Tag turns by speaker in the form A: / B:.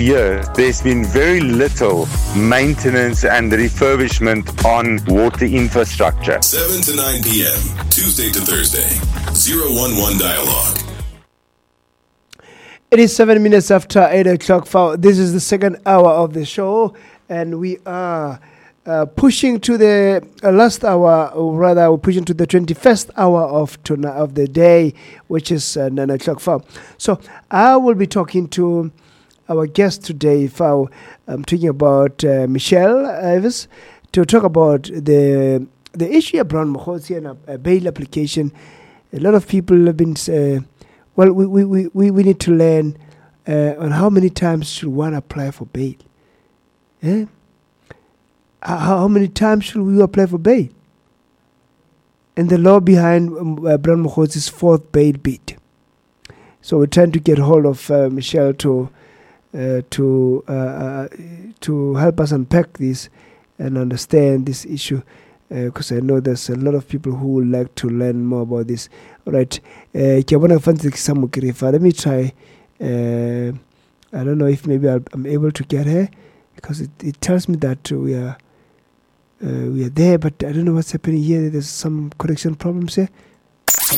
A: year, there's been very little maintenance and refurbishment on water infrastructure.
B: 7 to 9 p.m., Tuesday to Thursday, 011 Dialogue.
C: It is 7 minutes after 8 o'clock. This is the second hour of the show, and we are pushing to the last hour, or rather, we're pushing to the 21st hour of the day, which is 9 o'clock. So I will be talking to our guest today. I'm talking about Michelle Ives to talk about the issue around Mokgotsi and a bail application. A lot of people have been well, we need to learn on how many times should one apply for bail. Yeah? How many times should we apply for bail? And the law behind Brown Mokgotsi's fourth bail bid. So we're trying to get hold of Michelle to help us unpack this and understand this issue, because I know there's a lot of people who would like to learn more about this. All right, let me try. I don't know if maybe I'm able to get her, because it tells me that we are there, but I don't know what's happening here. There's some connection problems here.